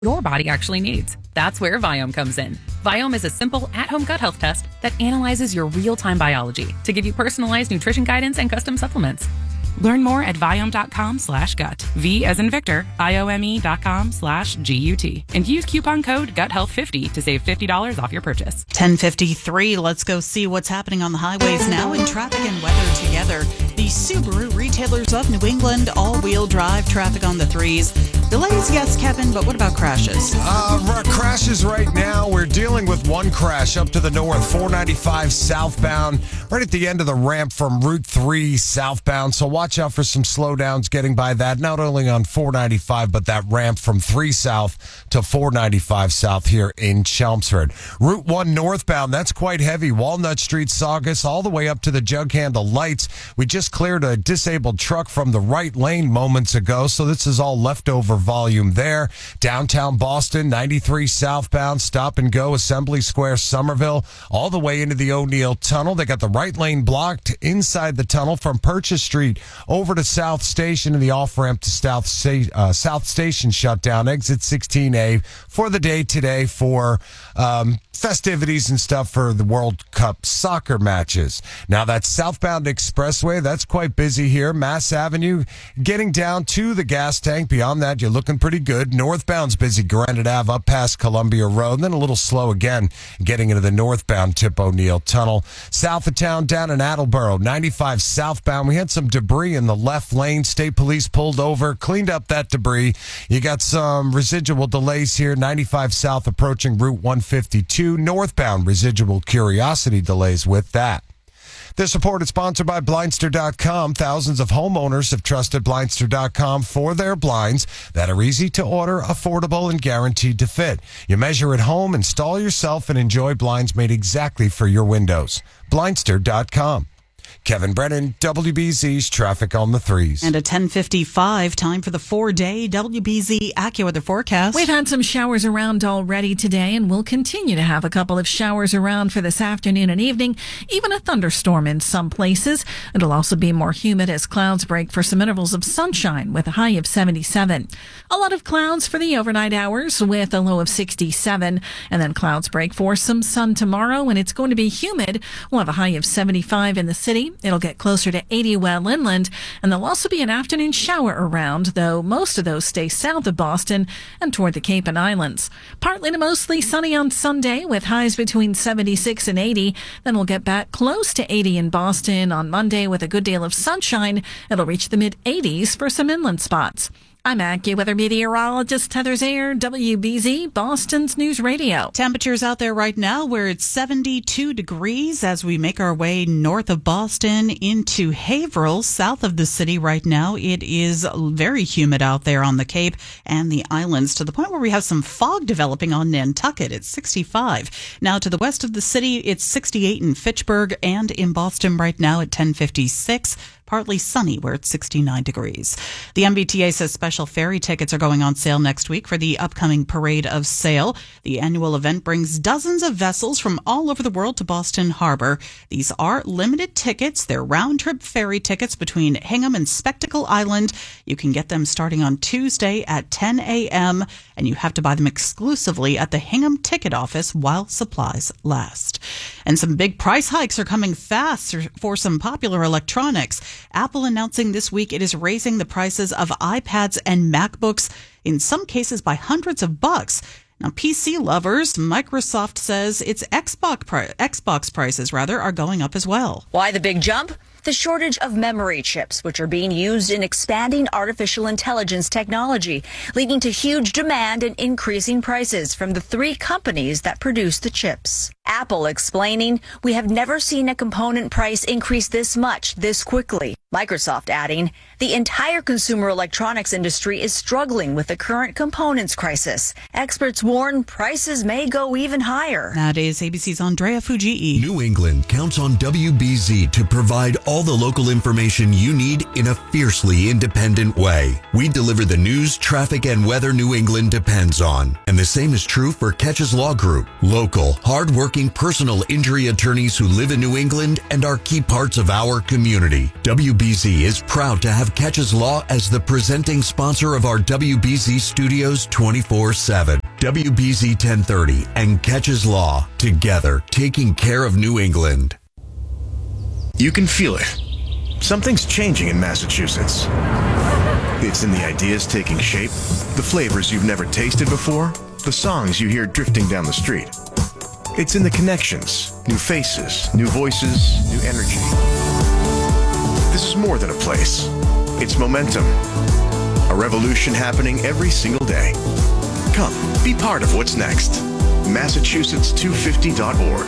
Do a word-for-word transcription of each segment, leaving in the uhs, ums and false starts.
your body actually needs. That's where Viome comes in. Viome is a simple, at-home gut health test that analyzes your real-time biology to give you personalized nutrition guidance and custom supplements. Learn more at Viome.com slash gut. V as in Victor, I-O-M-E dot com slash G-U-T. And use coupon code gut health fifty to save fifty dollars off your purchase. ten fifty-three, let's go see what's happening on the highways now in traffic and weather together. The Subaru retailers of New England, all-wheel drive traffic on the threes. Delays, yes, Kevin, but what about crashes? Uh, crashes right now. We're dealing with one crash up to the north, four ninety-five southbound, right at the end of the ramp from Route three southbound. So watch out for some slowdowns getting by that, not only on four ninety-five, but that ramp from three south to four ninety-five south here in Chelmsford. Route one northbound, that's quite heavy. Walnut Street, Saugus, all the way up to the jug handle lights. We just cleared a disabled truck from the right lane moments ago, so this is all leftover volume there. Downtown Boston, ninety-three southbound, stop and go, Assembly Square, Somerville, all the way into the O'Neill Tunnel. They got the right lane blocked inside the tunnel from Purchase Street over to South Station, and the off-ramp to South, Sta- uh, South Station shut down. Exit sixteen A for the day today for um, festivities and stuff for the World Cup soccer matches. Now that southbound expressway, that's quite busy here. Mass Avenue getting down to the gas tank. Beyond that, you're looking pretty good. Northbound's busy. Granite Ave up past Columbia Road. Then a little slow again getting into the northbound Tip O'Neill Tunnel. South of town down in Attleboro, ninety-five southbound. We had some debris in the left lane. State police pulled over, cleaned up that debris. You got some residual delays here. ninety-five south approaching Route one fifty-two. Northbound residual curiosity delays with that. This report is sponsored by Blindster dot com. Thousands of homeowners have trusted Blindster dot com for their blinds that are easy to order, affordable, and guaranteed to fit. You measure at home, install yourself, and enjoy blinds made exactly for your windows. Blindster dot com. Kevin Brennan, W B Z's Traffic on the Threes. And at ten fifty-five, time for the four-day W B Z AccuWeather forecast. We've had some showers around already today, and we'll continue to have a couple of showers around for this afternoon and evening, even a thunderstorm in some places. It'll also be more humid as clouds break for some intervals of sunshine with a high of seventy-seven. A lot of clouds for the overnight hours with a low of sixty-seven, and then clouds break for some sun tomorrow, and it's going to be humid. We'll have a high of seventy-five in the city. It'll get closer to eighty well inland, and there'll also be an afternoon shower around, though most of those stay south of Boston and toward the Cape and Islands. Partly to mostly sunny on Sunday with highs between seventy-six and eighty. Then we'll get back close to eighty in Boston on Monday with a good deal of sunshine. It'll reach the mid-eighties for some inland spots. I'm AccuWeather meteorologist Heather Zayer, W B Z, Boston's News Radio. Temperatures out there right now where it's seventy-two degrees as we make our way north of Boston into Haverhill, south of the city right now. It is very humid out there on the Cape and the islands to the point where we have some fog developing on Nantucket. It's sixty-five. Now to the west of the city, it's sixty-eight in Fitchburg and in Boston right now at ten fifty-six. Partly sunny where it's sixty-nine degrees. The M B T A says special ferry tickets are going on sale next week for the upcoming Parade of Sail. The annual event brings dozens of vessels from all over the world to Boston Harbor. These are limited tickets. They're round-trip ferry tickets between Hingham and Spectacle Island. You can get them starting on Tuesday at ten a.m., and you have to buy them exclusively at the Hingham ticket office while supplies last. And some big price hikes are coming fast for some popular electronics. Apple announcing this week it is raising the prices of iPads and MacBooks, in some cases by hundreds of bucks. Now, P C lovers, Microsoft says its Xbox, pri- Xbox prices rather are going up as well. Why the big jump? The shortage of memory chips, which are being used in expanding artificial intelligence technology, leading to huge demand and increasing prices from the three companies that produce the chips. Apple explaining, we have never seen a component price increase this much, this quickly. Microsoft adding, the entire consumer electronics industry is struggling with the current components crisis. Experts warn prices may go even higher. That is A B C's Andrea Fujii. New England counts on W B Z to provide all the local information you need in a fiercely independent way. We deliver the news, traffic, and weather New England depends on. And the same is true for Catches Law Group. Local, hard-working personal injury attorneys who live in New England and are key parts of our community. W B Z is proud to have Catches Law as the presenting sponsor of our W B Z Studios twenty-four seven. W B Z ten thirty and Catches Law, together taking care of New England. You can feel it. Something's changing in Massachusetts. It's in the ideas taking shape, the flavors you've never tasted before, the songs you hear drifting down the street. It's in the connections, new faces, new voices, new energy. This is more than a place. It's momentum. A revolution happening every single day. Come, be part of what's next. Massachusetts two fifty dot org.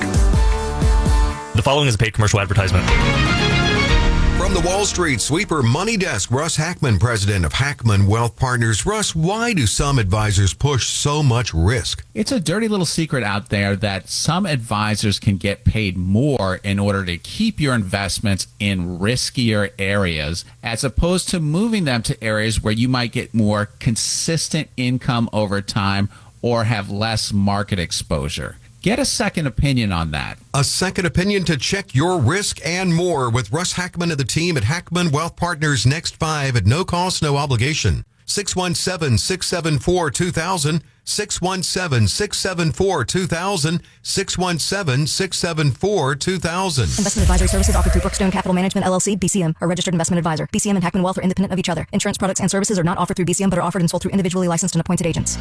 The following is a paid commercial advertisement. From the Wall Street Sweeper Money Desk, Russ Hackman, president of Hackman Wealth Partners. Russ, why do some advisors push so much risk? It's a dirty little secret out there that some advisors can get paid more in order to keep your investments in riskier areas, as opposed to moving them to areas where you might get more consistent income over time or have less market exposure. Get a second opinion on that. A second opinion to check your risk and more with Russ Hackman and the team at Hackman Wealth Partners. Next five at no cost, no obligation. six one seven, six seven four, two thousand. six one seven, six seven four, two thousand. six one seven, six seven four, two thousand. Investment advisory services offered through Brookstone Capital Management, L L C, B C M, a registered investment advisor. B C M and Hackman Wealth are independent of each other. Insurance products and services are not offered through B C M, but are offered and sold through individually licensed and appointed agents.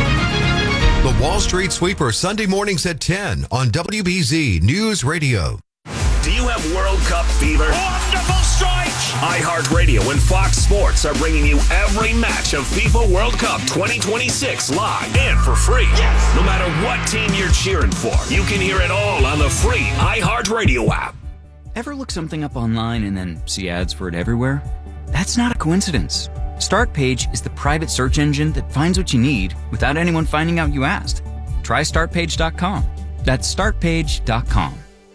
The Wall Street Sweeper, Sunday mornings at ten on W B Z News Radio. Do you have World Cup fever? Wonderful strike! iHeartRadio and Fox Sports are bringing you every match of FIFA World Cup twenty twenty-six live and for free. Yes! No matter what team you're cheering for, you can hear it all on the free iHeartRadio app. Ever look something up online and then see ads for it everywhere? That's not a coincidence. StartPage is the private search engine that finds what you need without anyone finding out you asked. Try start page dot com. That's start page dot com.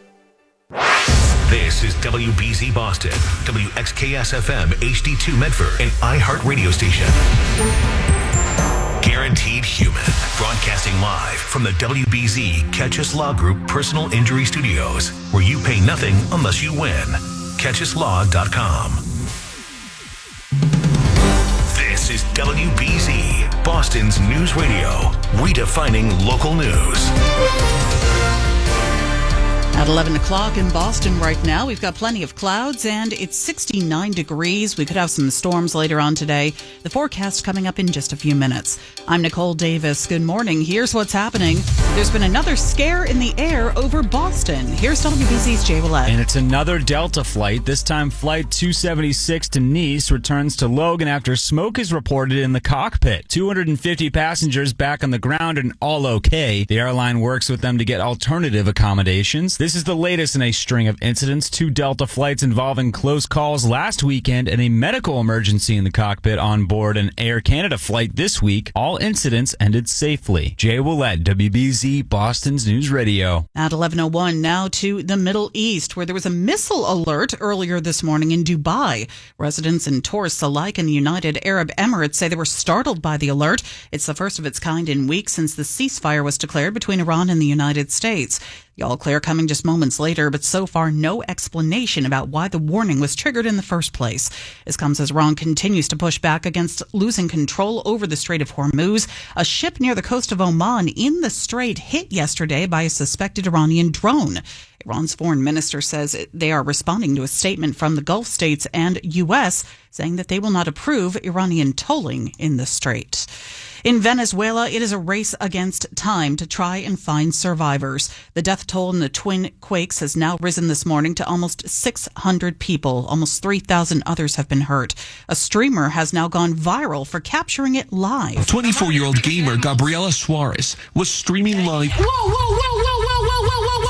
This is W B Z Boston, W X K S F M H D two Medford, an iHeart radio station. Guaranteed Human, broadcasting live from the W B Z Catches Law Group Personal Injury Studios, where you pay nothing unless you win. catches law dot com. This is W B Z, Boston's news radio, redefining local news. At eleven o'clock in Boston right now, we've got plenty of clouds and it's sixty-nine degrees. We could have some storms later on today. The forecast coming up in just a few minutes. I'm Nicole Davis. Good morning. Here's what's happening. There's been another scare in the air over Boston. Here's W B Z's Jay Willett. And it's another Delta flight. This time, Flight two seventy-six to Nice returns to Logan after smoke is reported in the cockpit. two hundred fifty passengers back on the ground and all okay. The airline works with them to get alternative accommodations. This is the latest in a string of incidents. Two Delta flights involving close calls last weekend and a medical emergency in the cockpit on board an Air Canada flight this week. All incidents ended safely. Jay Willett, W B Z, Boston's News Radio. At eleven oh one, now to the Middle East, where there was a missile alert earlier this morning in Dubai. Residents and tourists alike in the United Arab Emirates say they were startled by the alert. It's the first of its kind in weeks since the ceasefire was declared between Iran and the United States. The all clear coming just moments later, but so far no explanation about why the warning was triggered in the first place. This comes as Iran continues to push back against losing control over the Strait of Hormuz. A ship near the coast of Oman in the strait hit yesterday by a suspected Iranian drone. Iran's foreign minister says they are responding to a statement from the Gulf states and U S saying that they will not approve Iranian tolling in the strait. In Venezuela, it is a race against time to try and find survivors. The death toll in the twin quakes has now risen this morning to almost six hundred people. Almost three thousand others have been hurt. A streamer has now gone viral for capturing it live. twenty-four-year-old gamer Gabriela Suarez was streaming live. Whoa, whoa, whoa, whoa, whoa, whoa, whoa, whoa, whoa.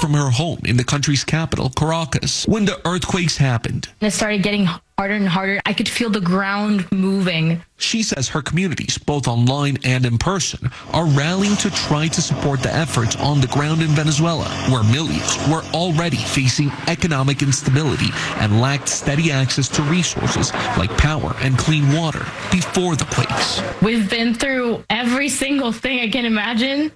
from her home in the country's capital, Caracas, when the earthquakes happened. It started getting harder and harder. I could feel the ground moving. She says her communities, both online and in person, are rallying to try to support the efforts on the ground in Venezuela, where millions were already facing economic instability and lacked steady access to resources like power and clean water before the quakes. We've been through every single thing I can imagine,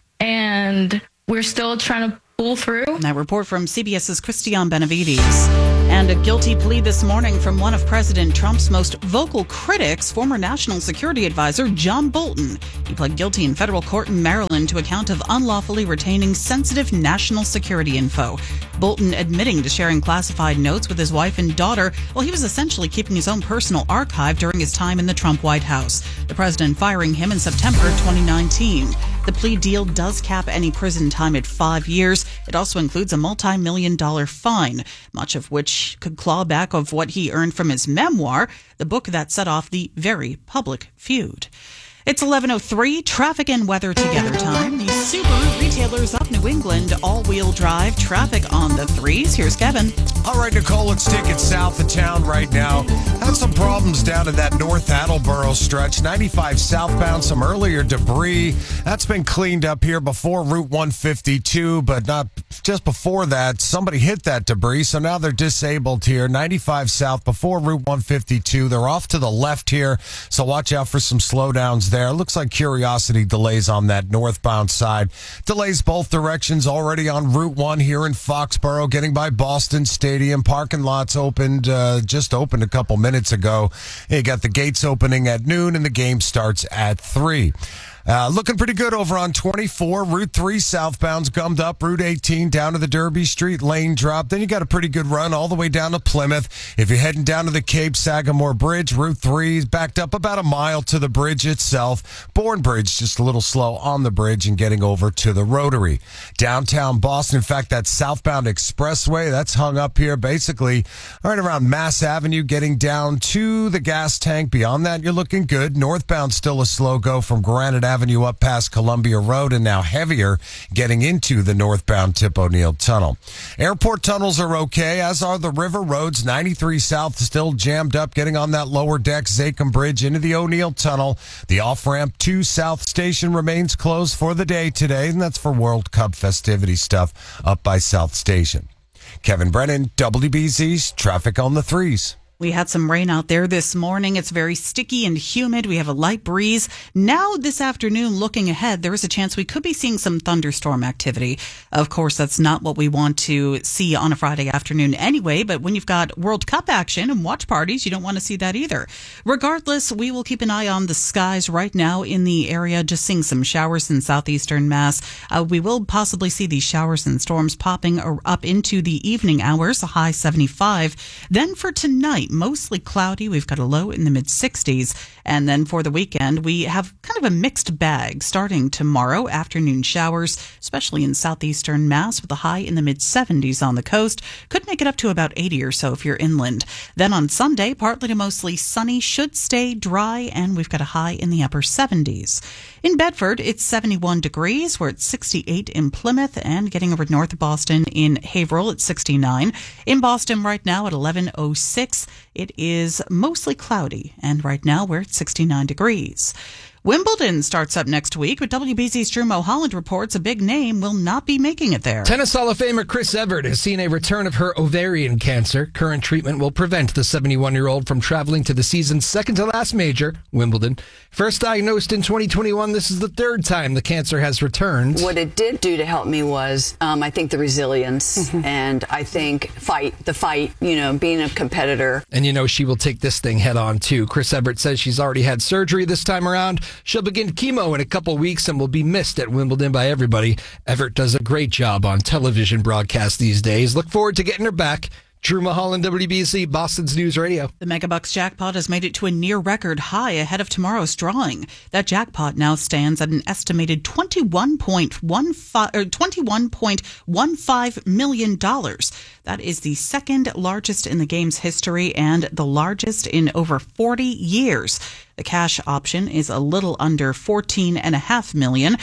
and we're still trying to pull through. That report from CBS's Christian Benavides. And a guilty plea this morning from one of President Trump's most vocal critics, former National Security Advisor John Bolton. He pled guilty in federal court in Maryland to a count of unlawfully retaining sensitive national security info. Bolton admitting to sharing classified notes with his wife and daughter while he was essentially keeping his own personal archive during his time in the Trump White House. The president firing him in September twenty nineteen. The plea deal does cap any prison time at five years. It also includes a multi-million dollar fine, much of which could claw back of what he earned from his memoir, the book that set off the very public feud. It's eleven oh three, traffic and weather together time. The Subaru retailers of New England, all-wheel drive, traffic on the threes. Here's Kevin. All right, Nicole, let's take it south of town right now. Had some problems down in that North Attleboro stretch. ninety-five southbound, some earlier debris. That's been cleaned up here before Route one fifty-two, but not just before that. Somebody hit that debris, so now they're disabled here. ninety-five south before Route one fifty-two. They're off to the left here, so watch out for some slowdowns there. Looks like Curiosity delays on that northbound side. Delays both directions already on Route one here in Foxborough, getting by Boston Stadium. Parking lots opened, uh, just opened a couple minutes ago. You got the gates opening at noon and the game starts at three. Uh, looking pretty good over on twenty-four. Route three southbound's gummed up. Route eighteen down to the Derby Street lane drop. Then you got a pretty good run all the way down to Plymouth. If you're heading down to the Cape Sagamore Bridge, Route three is backed up about a mile to the bridge itself. Bourne Bridge just a little slow on the bridge and getting over to the Rotary. Downtown Boston, in fact, that southbound expressway, that's hung up here basically right around Mass Avenue, getting down to the gas tank. Beyond that, you're looking good. Northbound still a slow go from Granite Avenue Avenue up past Columbia Road, and now heavier getting into the northbound Tip O'Neill Tunnel. Airport tunnels are okay, as are the river roads. ninety-three South still jammed up, getting on that lower deck Zachem Bridge into the O'Neill Tunnel. The off-ramp to South Station remains closed for the day today, and that's for World Cup festivity stuff up by South Station. Kevin Brennan, W B Z's Traffic on the Threes. We had some rain out there this morning. It's very sticky and humid. We have a light breeze. Now this afternoon, looking ahead, there is a chance we could be seeing some thunderstorm activity. Of course, that's not what we want to see on a Friday afternoon anyway, but when you've got World Cup action and watch parties, you don't want to see that either. Regardless, we will keep an eye on the skies right now in the area, just seeing some showers in southeastern Mass. Uh, we will possibly see these showers and storms popping up into the evening hours, a high seventy-five. Then for tonight, mostly cloudy. We've got a low in the mid sixties. And then for the weekend, we have kind of a mixed bag. Starting tomorrow, afternoon showers, especially in southeastern Mass, with a high in the mid seventies on the coast. Could make it up to about eighty or so if you're inland. Then on Sunday, partly to mostly sunny, should stay dry, and we've got a high in the upper seventies. In Bedford, it's seventy-one degrees. We're at sixty-eight in Plymouth, and getting over north of Boston in Haverhill at sixty-nine. In Boston right now at eleven oh six. It is mostly cloudy, and right now we're at sixty-nine degrees. Wimbledon starts up next week, but W B Z's Drew Mulholland reports a big name will not be making it there. Tennis Hall of Famer Chris Evert has seen a return of her ovarian cancer. Current treatment will prevent the seventy-one-year-old from traveling to the season's second-to-last major, Wimbledon. First diagnosed in twenty twenty-one, this is the third time the cancer has returned. What it did do to help me was, um, I think, the resilience, mm-hmm. and I think fight, the fight, you know, being a competitor. And you know she will take this thing head-on, too. Chris Evert says she's already had surgery this time around. She'll begin chemo in a couple weeks and will be missed at Wimbledon by everybody. Evert does a great job on television broadcasts these days. Look forward to getting her back. Drew Mulholland, W B Z, Boston's News Radio. The Megabucks jackpot has made it to a near-record high ahead of tomorrow's drawing. That jackpot now stands at an estimated twenty-one point one five or twenty-one point one five million dollars. That is the second largest in the game's history and the largest in over forty years. The cash option is a little under fourteen point five million dollars.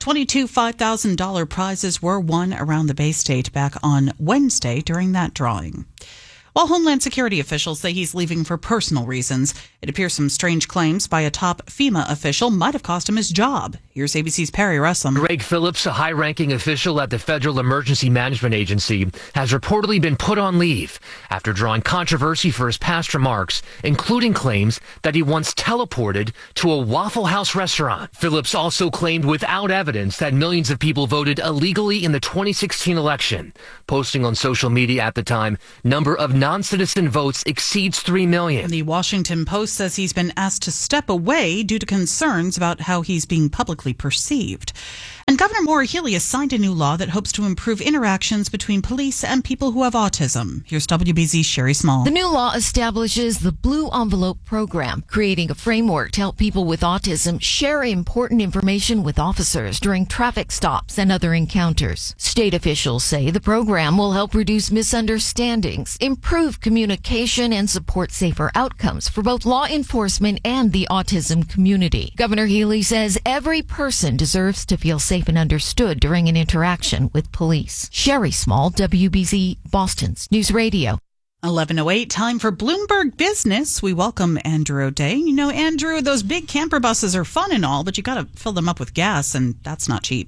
twenty-two five thousand dollars prizes were won around the Bay State back on Wednesday during that drawing. While Homeland Security officials say he's leaving for personal reasons, it appears some strange claims by a top FEMA official might have cost him his job. Here's A B C's Perry Russell. Greg Phillips, a high-ranking official at the Federal Emergency Management Agency, has reportedly been put on leave after drawing controversy for his past remarks, including claims that he once teleported to a Waffle House restaurant. Phillips also claimed without evidence that millions of people voted illegally in the twenty sixteen election, posting on social media at the time, number of non-citizen votes exceeds three million. The Washington Post says he's been asked to step away due to concerns about how he's being publicly perceived. And Governor Maura Healey has signed a new law that hopes to improve interactions between police and people who have autism. Here's W B Z's Sherry Small. The new law establishes the Blue Envelope Program, creating a framework to help people with autism share important information with officers during traffic stops and other encounters. State officials say the program will help reduce misunderstandings, improve communication, and support safer outcomes for both law enforcement and the autism community. Governor Healey says every person deserves to feel safe and understood during an interaction with police. Sherry Small, W B Z, Boston's News Radio. eleven oh eight, time for Bloomberg Business. We welcome Andrew O'Day. You know, Andrew, those big camper buses are fun and all, but you got to fill them up with gas, and that's not cheap.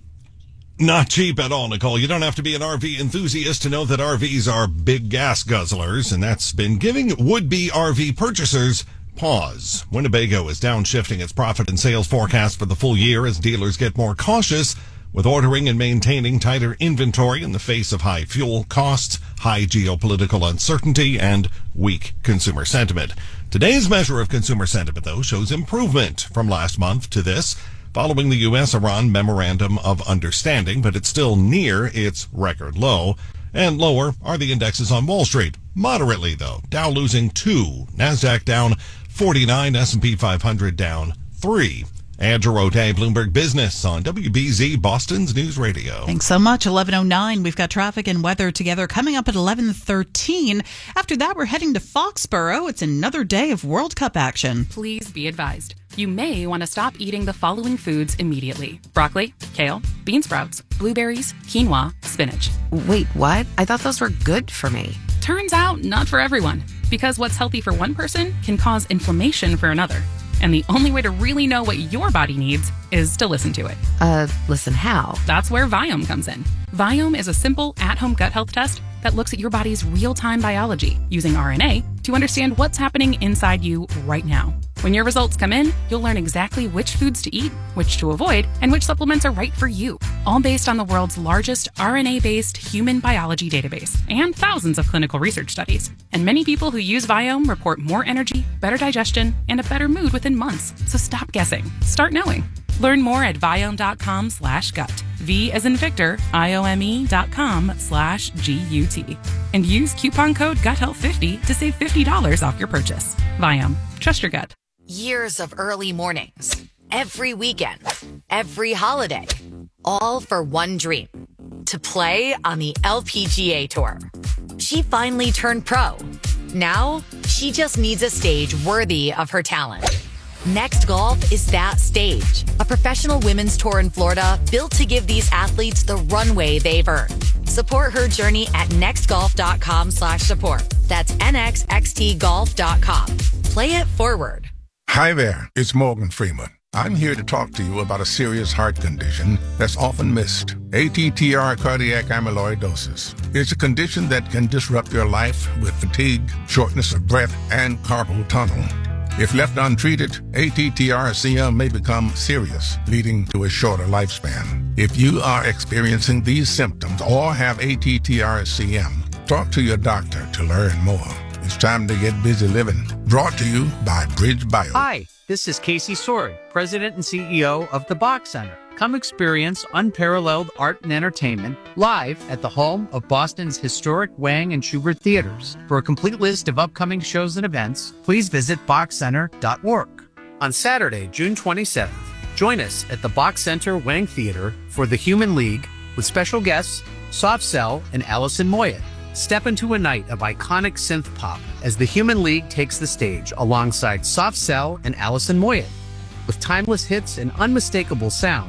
Not cheap at all, Nicole. You don't have to be an R V enthusiast to know that R Vs are big gas guzzlers, and that's been giving would-be R V purchasers pause. Winnebago is downshifting its profit and sales forecast for the full year as dealers get more cautious with ordering and maintaining tighter inventory in the face of high fuel costs, high geopolitical uncertainty, and weak consumer sentiment. Today's measure of consumer sentiment, though, shows improvement from last month to this, following the U S Iran Memorandum of Understanding, but it's still near its record low. And lower are the indexes on Wall Street. Moderately, though. Dow losing two. NASDAQ down forty-nine. S and P five hundred down three. Andrew O'Day, Bloomberg Business on W B Z, Boston's News Radio. Thanks so much. eleven oh nine. We've got traffic and weather together coming up at eleven thirteen. After that, we're heading to Foxborough. It's another day of World Cup action. Please be advised. You may want to stop eating the following foods immediately. Broccoli, kale, bean sprouts, blueberries, quinoa, spinach. Wait, what? I thought those were good for me. Turns out, not for everyone. Because what's healthy for one person can cause inflammation for another. And the only way to really know what your body needs is to listen to it. Uh, listen how? That's where Viome comes in. Viome is a simple at-home gut health test that looks at your body's real-time biology using R N A to understand what's happening inside you right now. When your results come in, you'll learn exactly which foods to eat, which to avoid, and which supplements are right for you. All based on the world's largest R N A-based human biology database and thousands of clinical research studies. And many people who use Viome report more energy, better digestion, and a better mood within months. So stop guessing. Start knowing. Learn more at Viome.com slash gut. V as in Victor, I-O-M-E dot com slash G-U-T. And use coupon code gut health fifty to save fifty dollars off your purchase. Viome. Trust your gut. Years of early mornings, every weekend, every holiday, all for one dream, to play on the L P G A Tour. She finally turned pro. Now, she just needs a stage worthy of her talent. Next Golf is that stage, a professional women's tour in Florida built to give these athletes the runway they've earned. Support her journey at nextgolf.com slash support. That's N X X T golf dot com. Play it forward. Hi there, it's Morgan Freeman. I'm here to talk to you about a serious heart condition that's often missed. A T T R cardiac amyloidosis. It's a condition that can disrupt your life with fatigue, shortness of breath, and carpal tunnel. If left untreated, A T T R C M may become serious, leading to a shorter lifespan. If you are experiencing these symptoms or have A T T R C M, talk to your doctor to learn more. It's time to get busy living. Brought to you by Bridge Bio. Hi, this is Casey Sorey, President and C E O of the Bach Center. Come experience unparalleled art and entertainment live at the home of Boston's historic Wang and Schubert theaters. For a complete list of upcoming shows and events, please visit bach center dot org. On Saturday, June twenty-seventh, join us at the Bach Center Wang Theater for The Human League with special guests Soft Cell and Alison Moyet. Step into a night of iconic synth pop as The Human League takes the stage alongside Soft Cell and Alison Moyet. With timeless hits and unmistakable sounds,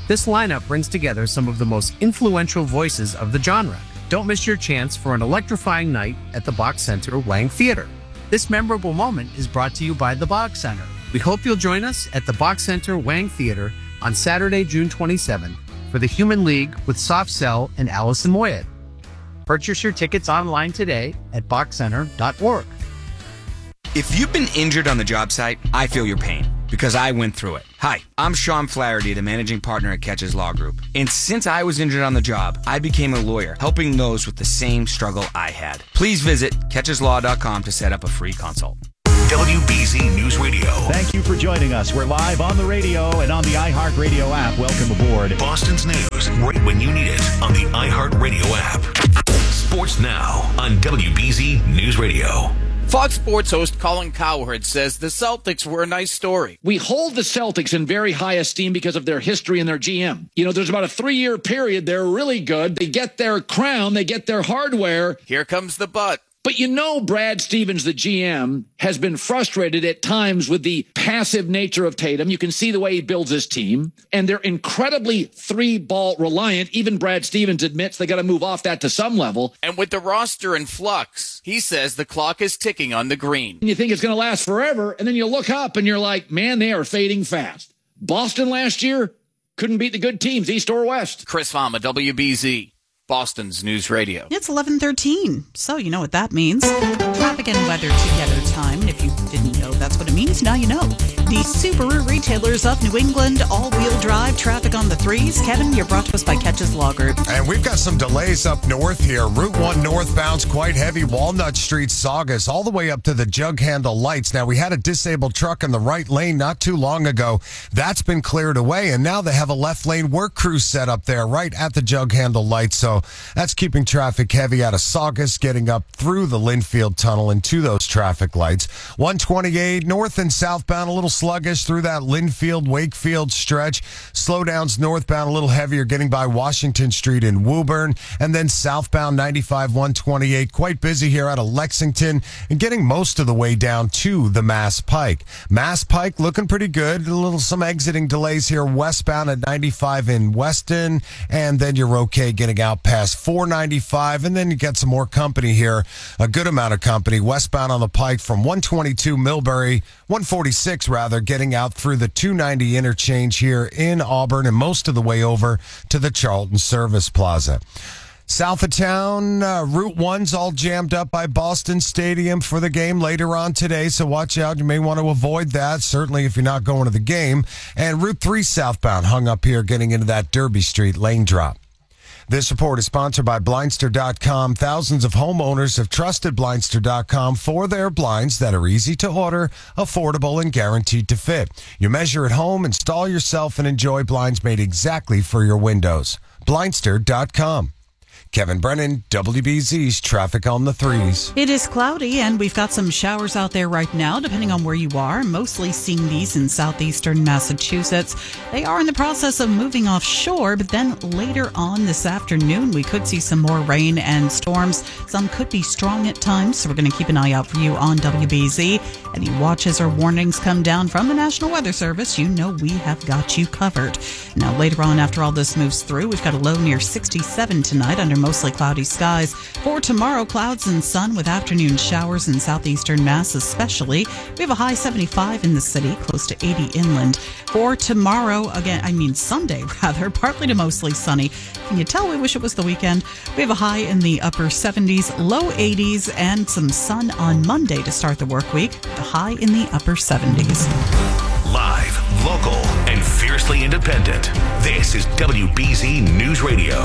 This lineup brings together some of the most influential voices of the genre. Don't miss your chance for an electrifying night at the Box Center Wang Theater. This memorable moment is brought to you by the Box Center. We hope you'll join us at the Box Center Wang Theater on Saturday, June twenty-seventh for the Human League with Soft Cell and Alison Moyet. Purchase your tickets online today at box center dot org. If you've been injured on the job site, I feel your pain because I went through it. Hi, I'm Sean Flaherty, the managing partner at Catches Law Group. And since I was injured on the job, I became a lawyer, helping those with the same struggle I had. Please visit catches law dot com to set up a free consult. W B Z News Radio. Thank you for joining us. We're live on the radio and on the iHeartRadio app. Welcome aboard. Boston's news right when you need it on the iHeartRadio app. Sports now on W B Z News Radio. Fox Sports host Colin Cowherd says the Celtics were a nice story. We hold the Celtics in very high esteem because of their history and their G M. You know, there's about a three-year period. They're really good. They get their crown. They get their hardware. Here comes the but. But you know Brad Stevens, the G M, has been frustrated at times with the passive nature of Tatum. You can see the way he builds his team. And they're incredibly three-ball reliant. Even Brad Stevens admits they got to move off that to some level. And with the roster in flux, he says the clock is ticking on the green. And you think it's going to last forever, and then you look up and you're like, man, they are fading fast. Boston last year couldn't beat the good teams, East or West. Chris Fama, W B Z. Boston's News Radio. It's eleven thirteen, so you know what that means. Traffic and weather together time. And if you didn't know that's what it means, now you know. The Subaru retailers of New England, all-wheel drive, traffic on the threes. Kevin, you're brought to us by Catches Law Group. And we've got some delays up north here. Route one northbound's quite heavy. Walnut Street, Saugus, all the way up to the jug handle lights. Now, we had a disabled truck in the right lane not too long ago. That's been cleared away, and now they have a left lane work crew set up there right at the jug handle lights. So that's keeping traffic heavy out of Saugus, getting up through the Linfield Tunnel and to those traffic lights. one twenty-eight north and southbound, a little sluggish through that Linfield, Wakefield stretch. Slowdowns northbound, a little heavier, getting by Washington Street in Woburn. And then southbound ninety-five, one twenty-eight, quite busy here out of Lexington and getting most of the way down to the Mass Pike. Mass Pike looking pretty good. A little some exiting delays here westbound at ninety-five in Weston. And then you're okay getting out past four ninety-five, and then you get some more company here, a good amount of company westbound on the Pike from one twenty-two Millbury, one forty-six rather, getting out through the two ninety interchange here in Auburn and most of the way over to the Charlton Service Plaza. South of town, uh, Route one's all jammed up by Boston Stadium for the game later on today, so watch out. You may want to avoid that, certainly if you're not going to the game. And Route three southbound hung up here getting into that Derby Street lane drop. This report is sponsored by Blindster dot com. Thousands of homeowners have trusted Blindster dot com for their blinds that are easy to order, affordable, and guaranteed to fit. You measure at home, install yourself, and enjoy blinds made exactly for your windows. Blindster dot com. Kevin Brennan, W B Z's Traffic on the Threes. It is cloudy, and we've got some showers out there right now, depending on where you are. Mostly seeing these in southeastern Massachusetts. They are in the process of moving offshore, but then later on this afternoon, we could see some more rain and storms. Some could be strong at times, so we're going to keep an eye out for you on W B Z. Any watches or warnings come down from the National Weather Service, you know we have got you covered. Now, later on, after all this moves through, we've got a low near sixty-seven tonight under mostly cloudy skies. For tomorrow, clouds and sun with afternoon showers in southeastern Mass especially. We have a high seventy-five in the city, close to eighty inland. For tomorrow, again, I mean Sunday rather, partly to mostly sunny. Can you tell we wish it was the weekend? We have a high in the upper seventies, low eighties, and some sun on Monday to start the work week. The high in the upper seventies. Live, local, and fiercely independent. This is W B Z News Radio.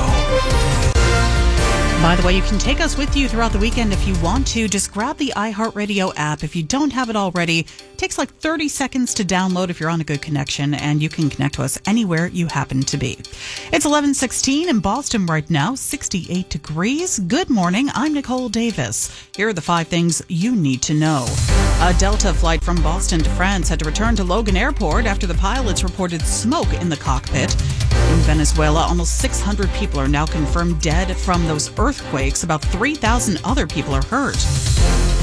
By the way, you can take us with you throughout the weekend if you want to. Just grab the iHeartRadio app. If you don't have it already, it takes like thirty seconds to download if you're on a good connection, and you can connect to us anywhere you happen to be. It's eleven sixteen in Boston right now, sixty-eight degrees. Good morning. I'm Nicole Davis. Here are the five things you need to know. A Delta flight from Boston to France had to return to Logan Airport after the pilots reported smoke in the cockpit. In Venezuela, almost six hundred people are now confirmed dead from those earthquakes. About three thousand other people are hurt.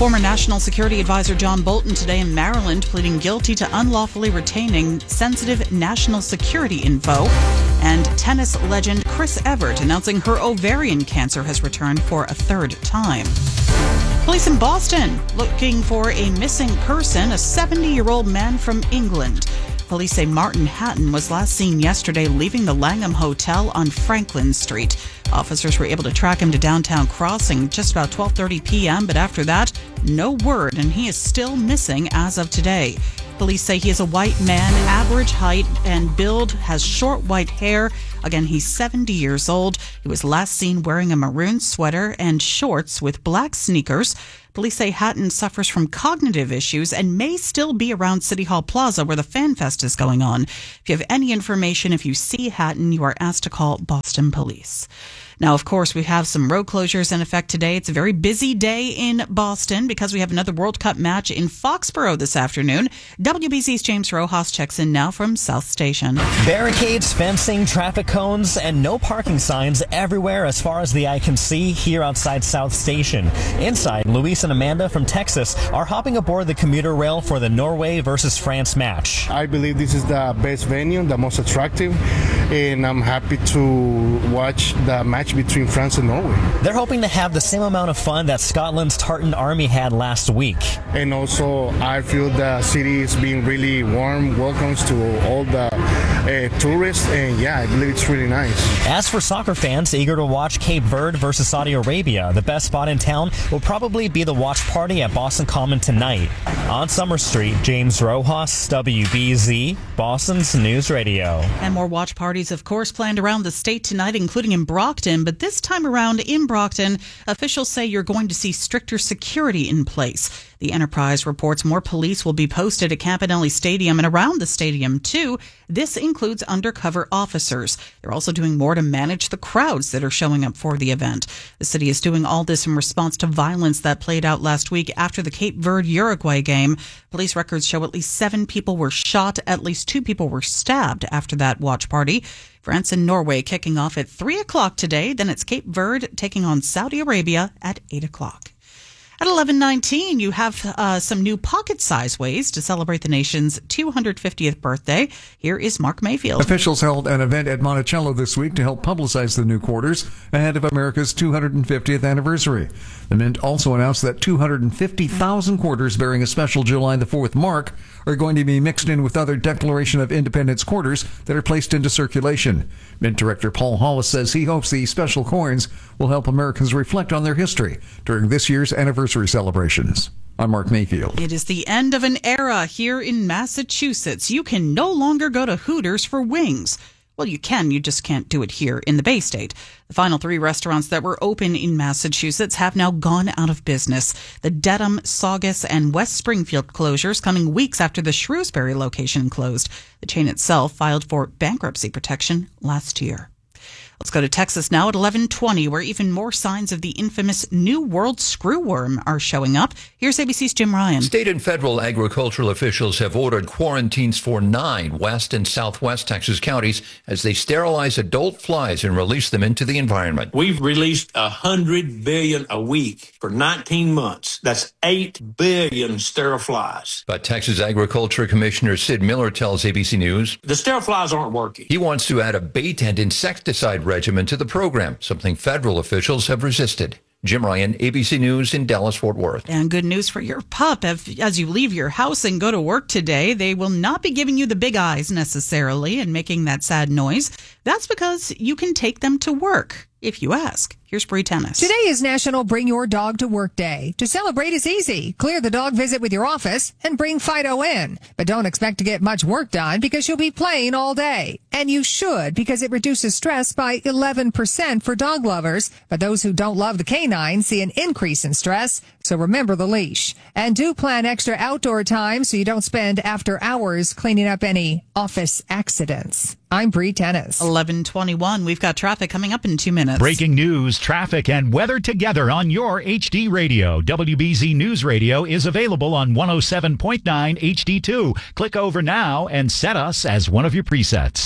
Former National Security Advisor John Bolton today in Maryland pleading guilty to unlawfully retaining sensitive national security info. And tennis legend Chris Evert announcing her ovarian cancer has returned for a third time. Police in Boston looking for a missing person, a seventy-year-old man from England. Police say Martin Hatton was last seen yesterday leaving the Langham Hotel on Franklin Street. Officers were able to track him to downtown Crossing just about twelve thirty p.m., but after that, no word, and he is still missing as of today. Police say he is a white man, average height and build, has short white hair. Again, he's seventy years old. He was last seen wearing a maroon sweater and shorts with black sneakers. Police say Hatton suffers from cognitive issues and may still be around City Hall Plaza where the Fan Fest is going on. If you have any information, if you see Hatton, you are asked to call Boston Police. Now, of course, we have some road closures in effect today. It's a very busy day in Boston because we have another World Cup match in Foxborough this afternoon. W B C's James Rojas checks in now from South Station. Barricades, fencing, traffic cones, and no parking signs everywhere as far as the eye can see here outside South Station. Inside, Luis and Amanda from Texas are hopping aboard the commuter rail for the Norway versus France match. I believe this is the best venue, the most attractive, and I'm happy to watch the match between France and Norway. They're hoping to have the same amount of fun that Scotland's Tartan Army had last week. And also, I feel the city is being really warm welcomes to all the uh, tourists, and yeah, I believe it's really nice. As for soccer fans eager to watch Cape Verde versus Saudi Arabia, the best spot in town will probably be the watch party at Boston Common tonight. On Summer Street, James Rojas, W B Z, Boston's News Radio. And more watch parties, of course, planned around the state tonight, including in Brockton. But this time around in Brockton, officials say you're going to see stricter security in place. The Enterprise reports more police will be posted at Campanelli Stadium and around the stadium, too. This includes undercover officers. They're also doing more to manage the crowds that are showing up for the event. The city is doing all this in response to violence that played out last week after the Cape Verde-Uruguay game. Police records show at least seven people were shot, at least two people were stabbed after that watch party. France and Norway kicking off at three o'clock today. Then it's Cape Verde taking on Saudi Arabia at eight o'clock. At eleven nineteen, you have uh, some new pocket-sized ways to celebrate the nation's two hundred fiftieth birthday. Here is Mark Mayfield. Officials held an event at Monticello this week to help publicize the new quarters ahead of America's two hundred fiftieth anniversary. The Mint also announced that two hundred fifty thousand quarters bearing a special July the fourth mark are going to be mixed in with other Declaration of Independence quarters that are placed into circulation. Mint Director Paul Hollis says he hopes the special coins will help Americans reflect on their history during this year's anniversary celebrations. I'm Mark Mayfield. It is the end of an era here in Massachusetts. You can no longer go to Hooters for wings. Well, you can, you just can't do it here in the Bay State. The final three restaurants that were open in Massachusetts have now gone out of business. The Dedham, Saugus, and West Springfield closures coming weeks after the Shrewsbury location closed. The chain itself filed for bankruptcy protection last year. Let's go to Texas now at eleven twenty, where even more signs of the infamous New World screwworm are showing up. Here's A B C's Jim Ryan. State and federal agricultural officials have ordered quarantines for nine west and southwest Texas counties as they sterilize adult flies and release them into the environment. We've released one hundred billion a week for nineteen months. That's eight billion sterile flies. But Texas Agriculture Commissioner Sid Miller tells A B C News the sterile flies aren't working. He wants to add a bait and insecticide regimen to the program, something federal officials have resisted. Jim Ryan, A B C News in Dallas-Fort Worth. And good news for your pup. If, as you leave your house and go to work today, they will not be giving you the big eyes necessarily and making that sad noise. That's because you can take them to work, if you ask. Here's Bree Tennis. Today is National Bring Your Dog to Work Day. To celebrate is easy. Clear the dog visit with your office and bring Fido in. But don't expect to get much work done because you'll be playing all day. And you should, because it reduces stress by eleven percent for dog lovers. But those who don't love the canine see an increase in stress. So remember the leash. And do plan extra outdoor time so you don't spend after hours cleaning up any office accidents. I'm Bree Tennis. eleven twenty-one. We've got traffic coming up in two minutes. Breaking news, traffic, and weather together on your H D radio. W B Z News Radio is available on one oh seven point nine H D two. Click over now and set us as one of your presets.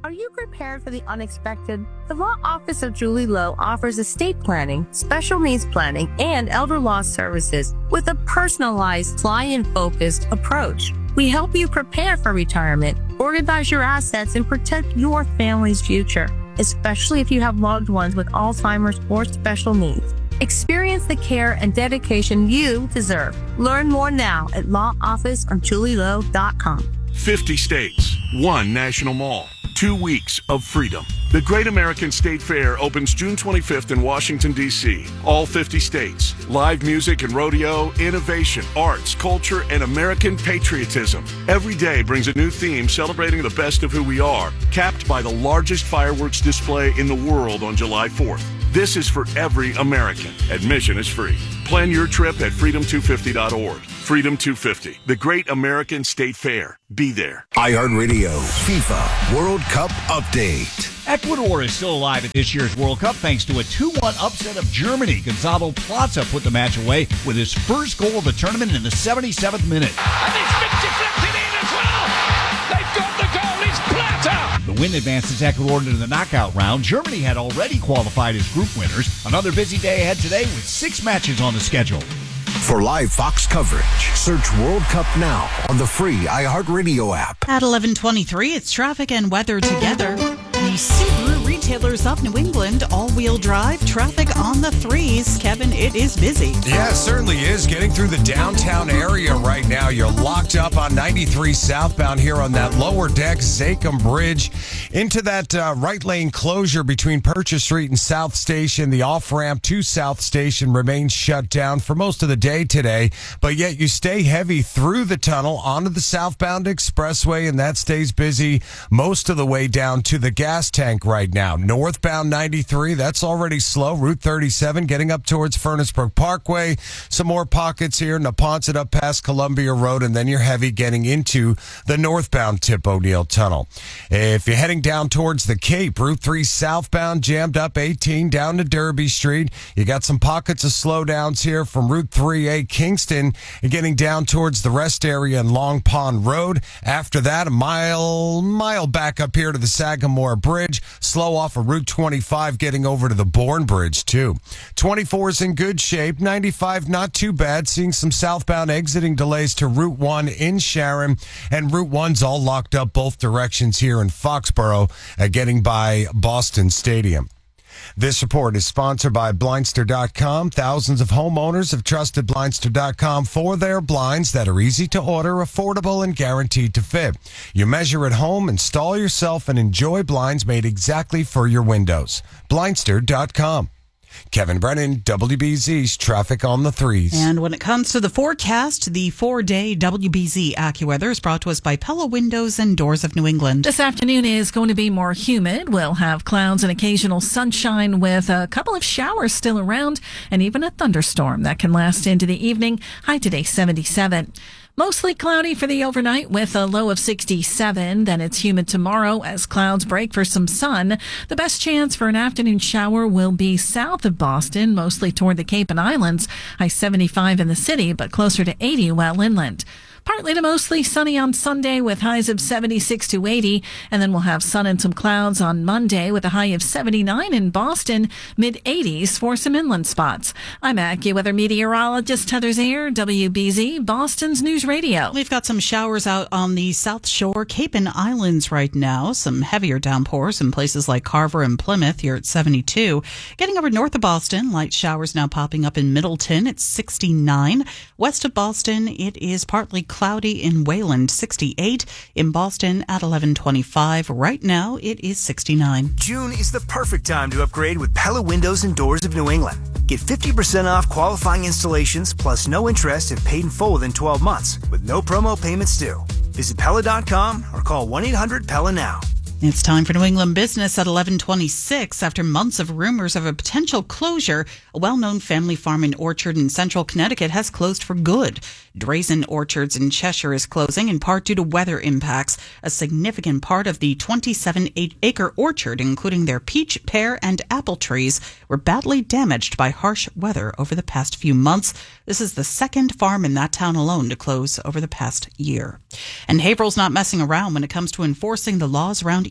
Are you prepared for the unexpected? The Law Office of Julie Lowe offers estate planning, special needs planning, and elder law services with a personalized, client-focused approach. We help you prepare for retirement, organize your assets, and protect your family's future, especially if you have loved ones with Alzheimer's or special needs. Experience the care and dedication you deserve. Learn more now at law office of julie lowe dot com. fifty states, one national mall, two weeks of freedom. The Great American State Fair opens June twenty-fifth in Washington, D C All fifty states. Live music and rodeo, innovation, arts, culture, and American patriotism. Every day brings a new theme celebrating the best of who we are, capped by the largest fireworks display in the world on July fourth. This is for every American. Admission is free. Plan your trip at freedom two fifty dot org. Freedom two fifty, the Great American State Fair. Be there. iHeartRadio FIFA World Cup Update. Ecuador is still alive at this year's World Cup thanks to a two one upset of Germany. Gonzalo Plaza put the match away with his first goal of the tournament in the seventy-seventh minute. And it's been deflected in as well. They've got the goal. It's Plata. The win advances Ecuador into the knockout round. Germany had already qualified as group winners. Another busy day ahead today with six matches on the schedule. For live Fox coverage, search World Cup now on the free iHeartRadio app. At eleven twenty-three, it's traffic and weather together. The Subaru retailers of New England, all-wheel drive, traffic on the threes. Kevin, it is busy. Yeah, it certainly is. Getting through the downtown area right now. You're locked up on ninety-three southbound here on that lower deck, Zachem Bridge, into that uh, right lane closure between Purchase Street and South Station. The off-ramp to South Station remains shut down for most of the day today, but yet you stay heavy through the tunnel onto the southbound expressway, and that stays busy most of the way down to the gas tank right now. Northbound ninety-three, that's already slow. Route thirty-seven getting up towards Furnace Brook Parkway. Some more pockets here. Neponset up past Columbia Road, and then you're heavy getting into the northbound Tip O'Neill Tunnel. If you're heading down towards the Cape, Route three southbound jammed up eighteen down to Derby Street. You got some pockets of slowdowns here from Route three A Kingston and getting down towards the rest area and Long Pond Road. After that, a mile, mile back up here to the Sagamore Bridge. Slow off of Route twenty-five getting over to the Bourne Bridge too. twenty-four is in good shape. ninety-five not too bad. Seeing some southbound exiting delays to Route one in Sharon, and Route one's all locked up both directions here in Foxborough, uh, getting by Boston Stadium. This report is sponsored by Blindster dot com. Thousands of homeowners have trusted Blindster dot com for their blinds that are easy to order, affordable, and guaranteed to fit. You measure at home, install yourself, and enjoy blinds made exactly for your windows. Blindster dot com. Kevin Brennan, W B Z's Traffic on the Threes. And when it comes to the forecast, the four-day W B Z AccuWeather is brought to us by Pella Windows and Doors of New England. This afternoon is going to be more humid. We'll have clouds and occasional sunshine with a couple of showers still around and even a thunderstorm that can last into the evening. High today, seventy-seven. Mostly cloudy for the overnight with a low of sixty-seven. Then it's humid tomorrow as clouds break for some sun. The best chance for an afternoon shower will be south of Boston, mostly toward the Cape and Islands. High seventy-five in the city, but closer to eighty well inland. Partly to mostly sunny on Sunday with highs of seventy-six to eighty. And then we'll have sun and some clouds on Monday with a high of seventy-nine in Boston, mid eighties for some inland spots. I'm AccuWeather meteorologist Heather Zayer, W B Z, Boston's News Radio. We've got some showers out on the South Shore, Cape and Islands right now. Some heavier downpours in places like Carver and Plymouth here at seventy-two. Getting over north of Boston, light showers now popping up in Middleton. It's sixty-nine. West of Boston, it is partly cloudy in Wayland, sixty-eight. In Boston at eleven twenty-five. Right now, it is sixty-nine. June is the perfect time to upgrade with Pella Windows and Doors of New England. Get fifty percent off qualifying installations plus no interest if paid in full within twelve months with no promo payments due. Visit Pella dot com or call one eight hundred P E L L A now. It's time for New England Business at eleven twenty-six. After months of rumors of a potential closure, a well-known family farm and orchard in central Connecticut has closed for good. Drazen Orchards in Cheshire is closing in part due to weather impacts. A significant part of the twenty-seven acre orchard, including their peach, pear, and apple trees, were badly damaged by harsh weather over the past few months. This is the second farm in that town alone to close over the past year. And Haverhill's not messing around when it comes to enforcing the laws around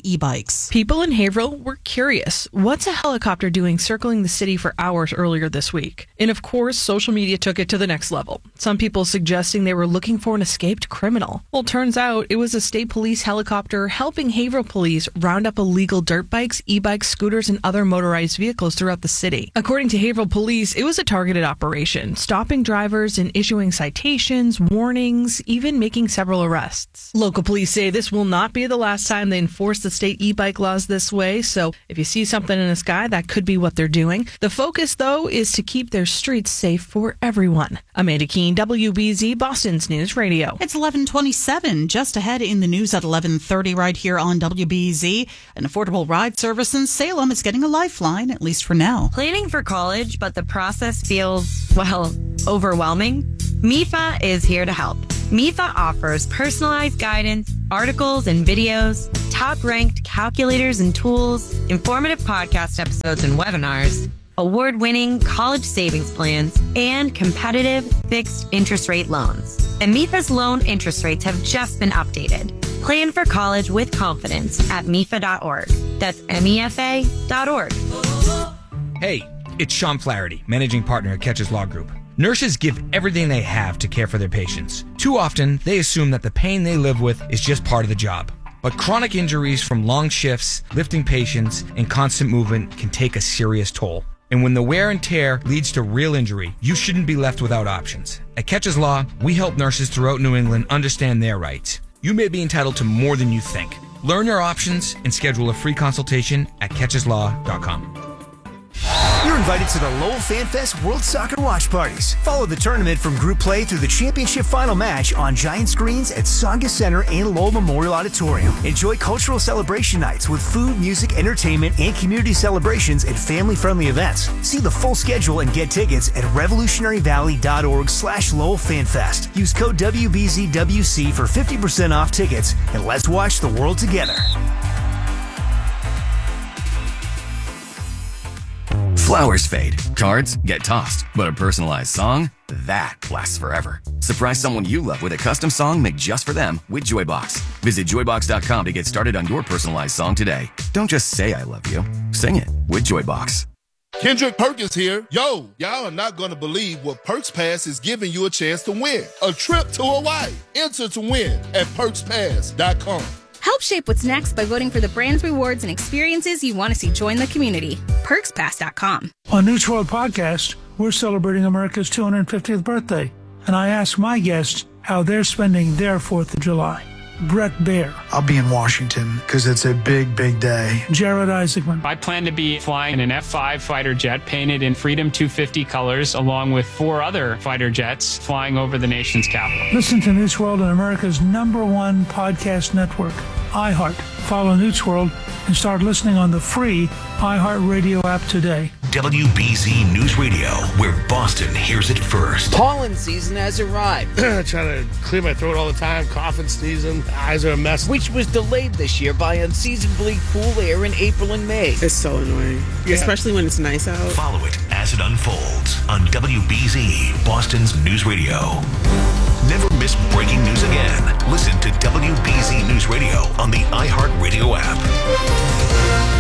e-bikes. People in Haverhill were curious. What's a helicopter doing circling the city for hours earlier this week? And of course, social media took it to the next level. Some people suggesting they were looking for an escaped criminal. Well, turns out it was a state police helicopter helping Haverhill police round up illegal dirt bikes, e-bikes, scooters, and other motorized vehicles throughout the city. According to Haverhill police, it was a targeted operation, stopping drivers and issuing citations, warnings, even making several arrests. Local police say this will not be the last time they enforce the state e-bike laws this way, so if you see something in the sky, that could be what they're doing. The focus, though, is to keep their streets safe for everyone. Amanda Keene, W B Z, Boston's News Radio. It's eleven twenty-seven, just ahead in the news at eleven thirty right here on W B Z. An affordable ride service in Salem is getting a lifeline, at least for now. Planning for college, but the process feels, well, overwhelming? M I F A is here to help. M I F A offers personalized guidance, articles and videos, top-ranked calculators and tools, informative podcast episodes and webinars, award-winning college savings plans, and competitive fixed interest rate loans. And M I F A's loan interest rates have just been updated. Plan for college with confidence at M I F A dot org. That's M E F A dot org. Hey, it's Sean Flaherty, managing partner at Catches Law Group. Nurses give everything they have to care for their patients. Too often, they assume that the pain they live with is just part of the job. But chronic injuries from long shifts, lifting patients, and constant movement can take a serious toll. And when the wear and tear leads to real injury, you shouldn't be left without options. At Catches Law, we help nurses throughout New England understand their rights. You may be entitled to more than you think. Learn your options and schedule a free consultation at catches law dot com. You're invited to the Lowell Fan Fest World Soccer Watch Parties. Follow the tournament from group play through the championship final match on giant screens at Tsonga Center and Lowell Memorial Auditorium. Enjoy cultural celebration nights with food, music, entertainment, and community celebrations and family-friendly events. See the full schedule and get tickets at revolutionary valley dot org slash Lowell Fan Fest. Use code W B Z W C for fifty percent off tickets, and let's watch the world together. Flowers fade, cards get tossed, but a personalized song, that lasts forever. Surprise someone you love with a custom song made just for them with Joybox. Visit joybox dot com to get started on your personalized song today. Don't just say I love you, sing it with Joybox. Kendrick Perkins here. Yo, y'all are not going to believe what Perks Pass is giving you a chance to win. A trip to Hawaii. Enter to win at perks pass dot com. Help shape what's next by voting for the brands, rewards, and experiences you want to see join the community. perks pass dot com. On News World Podcast, we're celebrating America's two hundred fiftieth birthday, and I asked my guests how they're spending their fourth of July. Brett Baer. I'll be in Washington because it's a big, big day. Jared Isaacman. I plan to be flying an F five fighter jet painted in Freedom two fifty colors, along with four other fighter jets flying over the nation's capital. Listen to News World on America's number one podcast network, iHeart. Follow News World and start listening on the free iHeartRadio app today. W B Z News Radio, where Boston hears it first. Pollen season has arrived. Trying to clear my throat all the time, coughing, sneezing, eyes are a mess. Which was delayed this year by unseasonably cool air in April and May. It's so annoying, yeah. Especially when it's nice out. Follow it as it unfolds on W B Z, Boston's News Radio. Never miss breaking news again. Listen to W B Z News Radio on the iHeartRadio app.